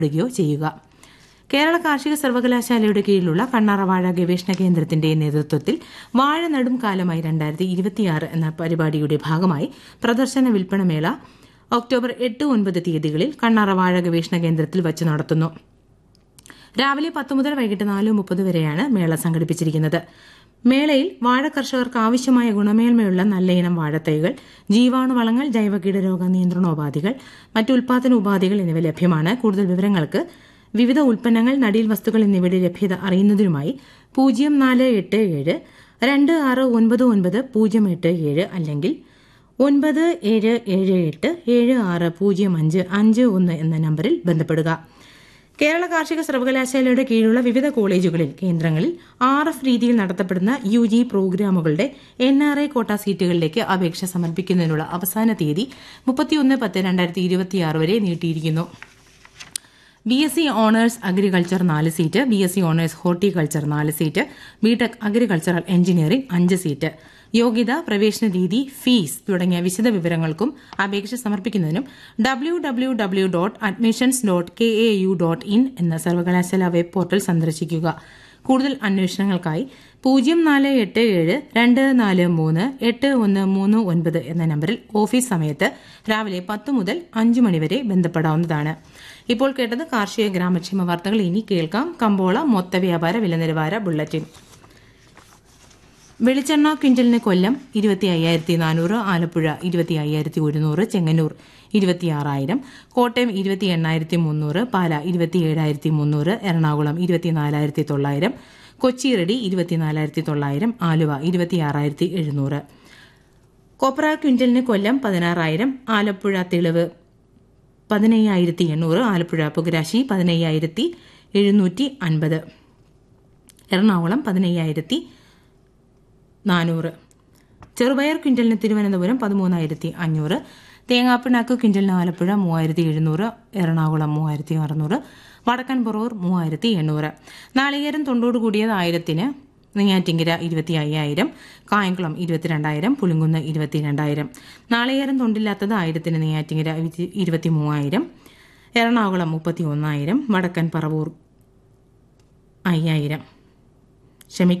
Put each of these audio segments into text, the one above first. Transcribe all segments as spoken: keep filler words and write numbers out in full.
യോ ചെയ്യുക. കേരള കാർഷിക സർവകലാശാലയുടെ കീഴിലുള്ള കണ്ണാറ വാഴ ഗവേഷണ കേന്ദ്രത്തിന്റെ നേതൃത്വത്തിൽ വാഴ നടും കാലമായി രണ്ടായിരത്തി ഇരുപത്തിയാറ് എന്ന പരിപാടിയുടെ ഭാഗമായി പ്രദർശന വിൽപ്പനമേള ഒക്ടോബർ എട്ട് ഒൻപത് തീയതികളിൽ കണ്ണാറ വാഴ ഗവേഷണ കേന്ദ്രത്തിൽ വച്ച് നടത്തുന്നു. രാവിലെ പത്ത് മുതൽ വൈകിട്ട് നാല് മുപ്പത് വരെയാണ് മേള സംഘടിപ്പിച്ചിരിക്കുന്നത്. മേളയിൽ വാഴ കർഷകർക്ക് ആവശ്യമായ ഗുണമേന്മയുള്ള നല്ല ഇനം വാഴത്തൈകൾ, ജീവാണുവളങ്ങൾ, ജൈവ കീടരോഗ നിയന്ത്രണോപാധികൾ, മറ്റ് ഉൽപാദന ഉപാധികൾ എന്നിവ ലഭ്യമാണ്. കൂടുതൽ വിവരങ്ങൾക്ക് വിവിധ ഉൽപ്പന്നങ്ങൾ, നടീൽ വസ്തുക്കൾ എന്നിവയുടെ ലഭ്യത അറിയുന്നതിനുമായി പൂജ്യം നാല് എട്ട് ഏഴ് രണ്ട് ആറ് ഒൻപത് ഒൻപത് പൂജ്യം എട്ട് ഏഴ് അല്ലെങ്കിൽ ഒൻപത് ഏഴ് ഏഴ് എട്ട് ഏഴ് ആറ് പൂജ്യം അഞ്ച് അഞ്ച് ഒന്ന് എന്ന നമ്പറിൽ ബന്ധപ്പെടുക. കേരള കാർഷിക സർവകലാശാലയുടെ കീഴിലുള്ള വിവിധ കോളേജുകളിൽ കേന്ദ്രങ്ങളിൽ ആർ എഫ് രീതിയിൽ നടത്തപ്പെടുന്ന യു ജി പ്രോഗ്രാമുകളുടെ എൻ ആർ ഐ കോട്ട സീറ്റുകളിലേക്ക് അപേക്ഷ സമർപ്പിക്കുന്നതിനുള്ള അവസാന തീയതി മുപ്പത്തിയൊന്ന് പത്ത് രണ്ടായിരത്തി ഇരുപത്തിയാറ് വരെ നീട്ടിയിരിക്കുന്നു. B S C honours agriculture നാല് seat, B S C honours horticulture നാല് സീറ്റ്, ബിടെക് അഗ്രികൾച്ചറൽ എഞ്ചിനീയറിംഗ് അഞ്ച് സീറ്റ്. യോഗ്യത, പ്രവേശന രീതി, ഫീസ് തുടങ്ങിയ വിശദ വിവരങ്ങൾക്കും അപേക്ഷ സമർപ്പിക്കുന്നതിനും W W W dot admissions dot K A U dot in എന്ന സർവകലാശാല വെബ് പോർട്ടൽ സന്ദർശിക്കുക. കൂടുതൽ അന്വേഷണങ്ങൾക്കായി പൂജ്യം നാല് എട്ട് ഏഴ് രണ്ട് നാല് മൂന്ന് എട്ട് ഒന്ന് മൂന്ന് ഒൻപത് എന്ന നമ്പറിൽ ഓഫീസ് സമയത്ത് രാവിലെ പത്ത് മുതൽ അഞ്ച് മണിവരെ ബന്ധപ്പെടാവുന്നതാണ്. ഇപ്പോൾ കേട്ടത് കാർഷിക ഗ്രാമക്ഷേമ വാർത്തകൾ. ഇനി കേൾക്കാം കമ്പോള മൊത്ത വ്യാപാര വില നിലവാര ബുള്ളറ്റിൻ. വെളിച്ചെണ്ണ ക്വിന്റലിന് കൊല്ലം ഇരുപത്തി അയ്യായിരത്തി നാനൂറ്, ആലപ്പുഴ ഇരുപത്തി അയ്യായിരത്തി ഒരുന്നൂറ്, ചെങ്ങന്നൂർ ഇരുപത്തിയാറായിരം, കോട്ടയം ഇരുപത്തി എണ്ണായിരത്തി മുന്നൂറ്, പാല ഇരുപത്തി ഏഴായിരത്തി മുന്നൂറ്, എറണാകുളം ഇരുപത്തിനാലായിരത്തി തൊള്ളായിരം, കൊച്ചി റെഡി ഇരുപത്തിനാലായിരത്തി തൊള്ളായിരം, ആലുവ ഇരുപത്തിയാറായിരത്തി എഴുന്നൂറ്. കൊപ്ര ക്വിന്റലിന് കൊല്ലം പതിനാറായിരം, ആലപ്പുഴ തെളിവ് പതിനയ്യായിരത്തി എണ്ണൂറ്, ആലപ്പുഴ പുകരാശി പതിനയ്യായിരത്തി എഴുന്നൂറ്റി അൻപത്, എറണാകുളം പതിനയ്യായിരത്തി നാനൂറ്. ചെറുപയർ ക്വിന്റലിന് തിരുവനന്തപുരം പതിമൂന്നായിരത്തി അഞ്ഞൂറ്, തേങ്ങാപ്പിണ്ണാക്ക് ക്വിന്റലിന് ആലപ്പുഴ മൂവായിരത്തി എഴുന്നൂറ്, എറണാകുളം മൂവായിരത്തി അറുന്നൂറ്, വടക്കൻ പുറൂർ മൂവായിരത്തി എണ്ണൂറ്. നാളികേരം തൊണ്ടോട് കൂടിയത് ആയിരത്തിന് നെയ്യാറ്റിങ്കര ഇരുപത്തി അയ്യായിരം, കായംകുളം ഇരുപത്തിരണ്ടായിരം, പുളിങ്കുന്ന് ഇരുപത്തിരണ്ടായിരം. നാളികേരം തൊണ്ടില്ലാത്തത് ആയിരത്തിന് നെയ്യാറ്റിങ്കര ഇരുപത്തി മൂവായിരം, എറണാകുളം മുപ്പത്തി ഒന്നായിരം, വടക്കൻ പറവൂർ അയ്യായിരം ക്ഷമി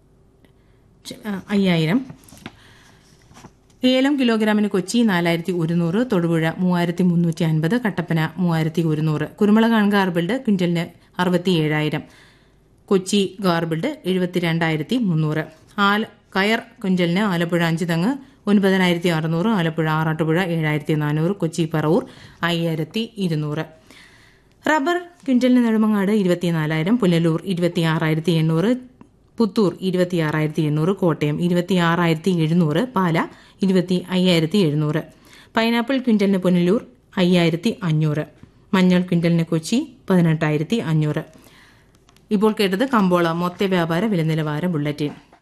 അയ്യായിരം. ഏലം കിലോഗ്രാമിന് കൊച്ചി നാലായിരത്തി ഒരുന്നൂറ്, തൊടുപുഴ മൂവായിരത്തി മുന്നൂറ്റി അൻപത്, കട്ടപ്പന മൂവായിരത്തി ഒരുന്നൂറ്. കുരുമുളക് ഗാർബിൾഡ് ക്വിന്റലിന് അറുപത്തി ഏഴായിരം, കൊച്ചി ഗാർബിൾഡ് എഴുപത്തിരണ്ടായിരത്തി മുന്നൂറ്. ആൽ കയർ ക്വിന്റലിന് ആലപ്പുഴ അഞ്ചുതങ്ങ് ഒൻപതിനായിരത്തി അറുന്നൂറ്, ആലപ്പുഴ ആറാട്ടുപുഴ ഏഴായിരത്തി നാനൂറ്, കൊച്ചി പറവൂർ അയ്യായിരത്തി ഇരുന്നൂറ്. റബ്ബർ ക്വിന്റലിന് നെടുമങ്ങാട് ഇരുപത്തിനാലായിരം, പുനലൂർ ഇരുപത്തിയാറായിരത്തി എണ്ണൂറ്, പുത്തൂർ ഇരുപത്തിയാറായിരത്തി എണ്ണൂറ്, കോട്ടയം ഇരുപത്തിയാറായിരത്തി എഴുന്നൂറ്, പാല ഇരുപത്തി അയ്യായിരത്തി എഴുന്നൂറ്. പൈനാപ്പിൾ ക്വിന്റലിന് പുനലൂർ അയ്യായിരത്തി അഞ്ഞൂറ്, മഞ്ഞൾ ക്വിന്റലിന് കൊച്ചി പതിനെട്ടായിരത്തി അഞ്ഞൂറ്. ഇപ്പോൾ കേട്ടത് കമ്പോള മൊത്ത വ്യാപാര വില നിലവാര ബുള്ളറ്റിൻ.